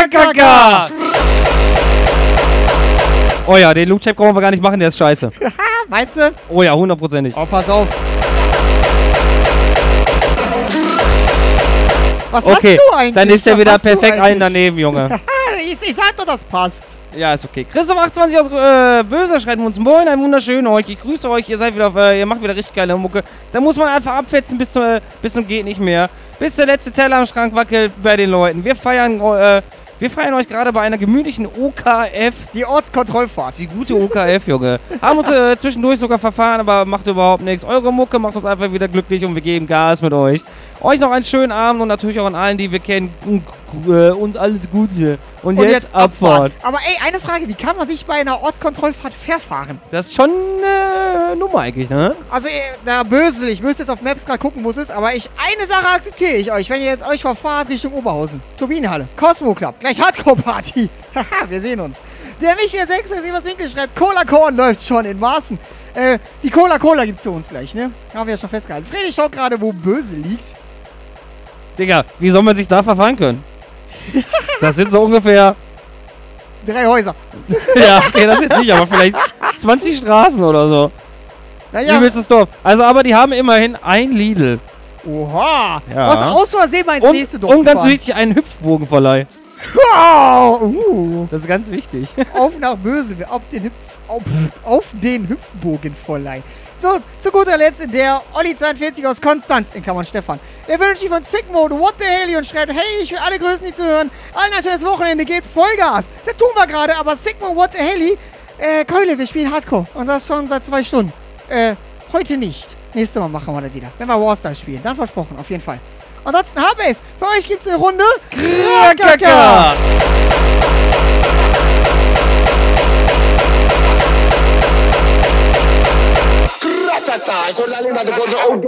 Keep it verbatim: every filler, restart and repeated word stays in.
Krakaka! Oh ja, den Loot-Check brauchen wir gar nicht machen, der ist scheiße. Meinst du? Oh ja, hundertprozentig. Oh, pass auf. Was Okay, hast du eigentlich? dann ist der Was wieder hast du perfekt eigentlich? ein daneben, Junge. ich, ich sag doch, das passt. Ja, ist okay. Christoph achtundzwanzig aus äh, Böse schreibt uns: Moin, ein wunderschön euch. Ich grüße euch. Ihr seid wieder, äh, ihr macht wieder richtig geile Mucke. Da muss man einfach abfetzen bis zum, äh, bis zum geht nicht mehr. Bis der letzte Teller am Schrank wackelt bei den Leuten. Wir feiern, äh, wir feiern euch gerade bei einer gemütlichen O K F. Die Ortskontrollfahrt. Die gute O K F, Junge. Haben uns äh, zwischendurch sogar verfahren, aber macht überhaupt nichts. Eure Mucke macht uns einfach wieder glücklich und wir geben Gas mit euch. Euch noch einen schönen Abend und natürlich auch an allen, die wir kennen. Und alles Gute. Und, Und jetzt, jetzt Abfahrt. Abfahrt. Aber ey, eine Frage, wie kann man sich bei einer Ortskontrollfahrt verfahren? Das ist schon eine äh, Nummer eigentlich, ne? Also, ey, na, Bösel, ich müsste jetzt auf Maps gerade gucken, wo es ist, aber ich, eine Sache akzeptiere ich euch, wenn ihr jetzt euch verfahrt Richtung Oberhausen. Turbinenhalle, Cosmo Club, gleich Hardcore-Party. Haha, wir sehen uns. Der Michael sechs was Winkel schreibt, Cola Korn läuft schon in Maßen. Äh, die Cola Cola gibt's für uns gleich, ne? Haben wir ja schon festgehalten. Freddy schaut gerade, wo Bösel liegt. Digga, wie soll man sich da verfahren können? Das sind so ungefähr... Drei Häuser. Ja, okay, das jetzt nicht, aber vielleicht zwanzig Straßen oder so. Naja. Übelstes Dorf. Also, aber die haben immerhin ein Lidl. Oha. Ja. Was aus Versehen mal ins Und, nächste Dorf und ganz gefahren. wichtig, einen Hüpfbogenverleih. Wow. Uh. Das ist ganz wichtig. Auf nach Böse, auf den, Hüpf, auf, auf den Hüpfbogenverleih. So, zu guter Letzt der Olli zweiundvierzig aus Konstanz, in Klammern Stefan. Der wünscht sich von Sigmode What the Hell und schreibt, hey, ich will alle grüßen, die zu hören. Allen ein schönes Wochenende, geht Vollgas. Das tun wir gerade, aber Sigmode What the Hell, äh, Keule, wir spielen Hardcore. Und das schon seit zwei Stunden. Äh, heute nicht. Nächstes Mal machen wir das wieder. Wenn wir Warstar spielen. Dann versprochen, auf jeden Fall. Ansonsten, Hardbase, für euch gibt's eine Runde Krakaka! Con la lima de